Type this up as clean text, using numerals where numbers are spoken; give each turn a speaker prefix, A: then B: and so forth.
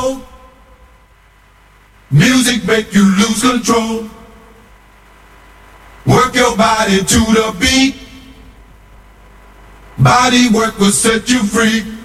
A: soul. Music make you lose control. Work your body to the beat. Body work will set you free.